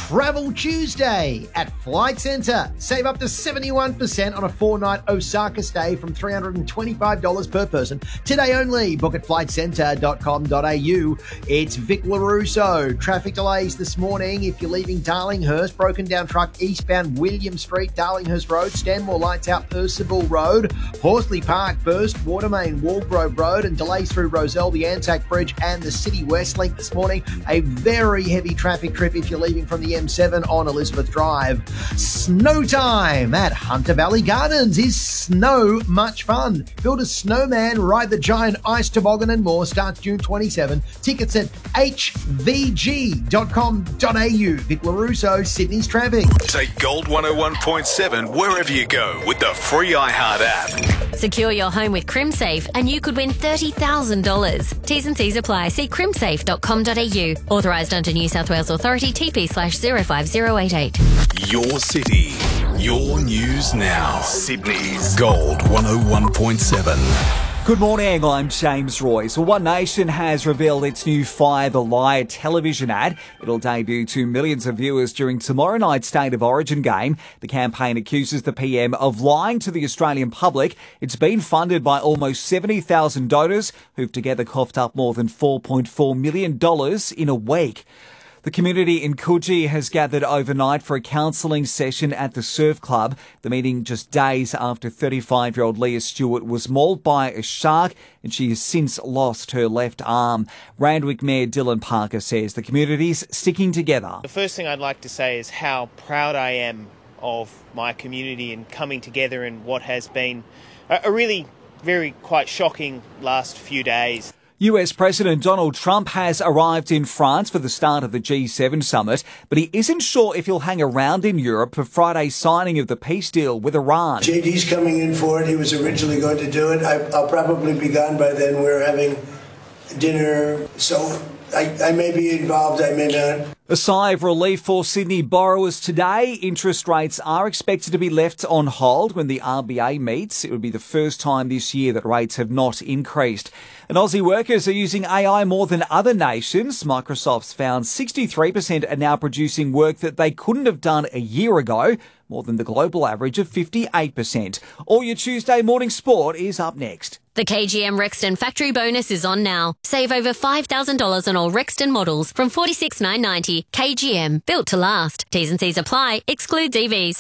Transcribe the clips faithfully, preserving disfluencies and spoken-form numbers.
Travel Tuesday at Flight Centre. Save up to seventy-one percent on a four-night Osaka stay from three hundred twenty-five dollars per person. Today only. Book at flight centre dot com dot a u. It's Vic LaRusso. Traffic delays this morning if you're leaving Darlinghurst. Broken down truck eastbound William Street, Darlinghurst Road. Stanmore lights out Percival Road. Horsley Park burst, Watermain, Walgrove Road, and delays through Roselle, the Anzac Bridge, and the City West Link this morning. A very heavy traffic trip if you're leaving from the M seven on Elizabeth Drive. Snow time at Hunter Valley Gardens. Is snow much fun? Build a snowman, ride the giant ice toboggan and more. Starts June twenty-seventh. Tickets at h v g dot com dot a u. Vic LaRusso, Sydney's traffic. Take Gold one oh one point seven wherever you go with the free iHeart app. Secure your home with CrimSafe and you could win thirty thousand dollars. T's and C's apply. See crimsafe dot com dot a u. Authorised under New South Wales Authority, T P slash zero five zero eight eight. Your city, your news now. Sydney's Gold one oh one point seven. Good morning, I'm James Royce. Well, One Nation has revealed its new Fire the Lie television ad. It'll debut to millions of viewers during tomorrow night's State of Origin game. The campaign accuses the P M of lying to the Australian public. It's been funded by almost seventy thousand donors who've together coughed up more than four point four million dollars in a week. The community in Coogee has gathered overnight for a counselling session at the Surf Club. The meeting just days after thirty-five-year-old Leah Stewart was mauled by a shark and she has since lost her left arm. Randwick Mayor Dylan Parker says the community's sticking together. The first thing I'd like to say is how proud I am of my community and coming together in what has been a really very quite shocking last few days. U S President Donald Trump has arrived in France for the start of the G seven summit, but he isn't sure if he'll hang around in Europe for Friday's signing of the peace deal with Iran. J D's coming in for it. He was originally going to do it. I, I'll probably be gone by then. We're having dinner, so I, I may be involved, I may not. A sigh of relief for Sydney borrowers today. Interest rates are expected to be left on hold when the R B A meets. It would be the first time this year that rates have not increased. And Aussie workers are using A I more than other nations. Microsoft's found sixty-three percent are now producing work that they couldn't have done a year ago, more than the global average of fifty-eight percent. All your Tuesday morning sport is up next. The K G M Rexton factory bonus is on now. Save over five thousand dollars on all Rexton models from forty-six thousand nine hundred ninety dollars. K G M, built to last. T's and C's apply. Excludes E Vs.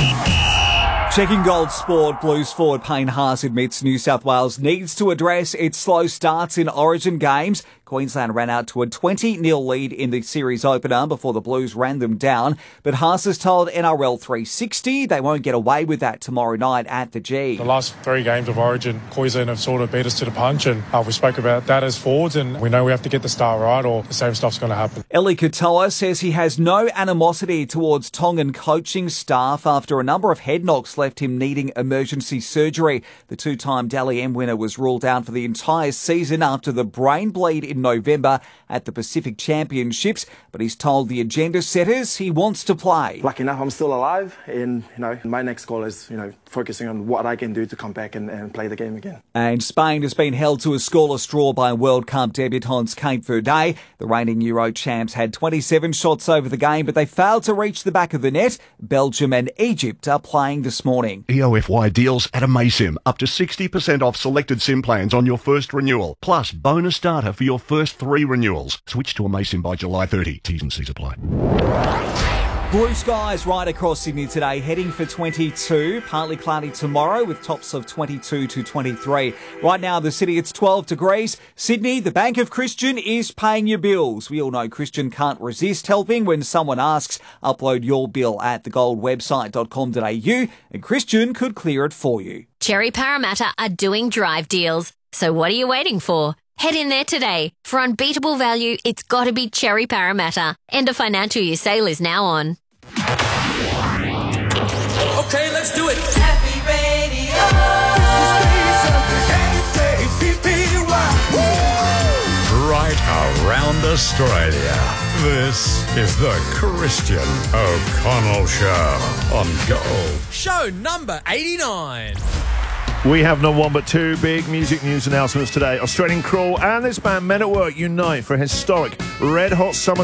Checking Gold Sport, Blues forward Payne Haas admits New South Wales needs to address its slow starts in Origin games. Queensland ran out to a twenty nil lead in the series opener before the Blues ran them down. But Haas has told N R L three sixty they won't get away with that tomorrow night at the G. The last three games of Origin, Queensland have sort of beat us to the punch, and uh, we spoke about that as forwards, and we know we have to get the start right or the same stuff's going to happen. Eli Katoa says he has no animosity towards Tongan coaching staff after a number of head knocks left him needing emergency surgery. The two-time Dally M winner was ruled out for the entire season after the brain bleed in November at the Pacific Championships, but he's told the agenda setters he wants to play. Lucky enough, I'm still alive, and you know, my next goal is you know focusing on what I can do to come back and, and play the game again. And Spain has been held to a scoreless draw by World Cup debutants Cape Verde. The reigning Euro champs had twenty-seven shots over the game, but they failed to reach the back of the net. Belgium and Egypt are playing this morning. E O F Y deals at Amaysim. Up to sixty percent off selected SIM plans on your first renewal. Plus bonus data for your first three renewals. Switch to Amaysim by July thirtieth. T's and C's apply. Blue skies right across Sydney today, heading for twenty-two. Partly cloudy tomorrow with tops of twenty-two to twenty-three. Right now, the city, it's twelve degrees. Sydney, the Bank of Christian is paying your bills. We all know Christian can't resist helping when someone asks. Upload your bill at the gold website dot com dot a u and Christian could clear it for you. Cherry Parramatta are doing drive deals. So what are you waiting for? Head in there today. For unbeatable value, it's got to be Cherry Parramatta. End of financial year sale is now on. Okay, let's do it. Happy Radio. Right around Australia. This is the Christian O'Connell Show on Gold. Show number eighty-nine. We have not one but two big music news announcements today. Australian Crawl and this band Men at Work unite for a historic Red Hot Summer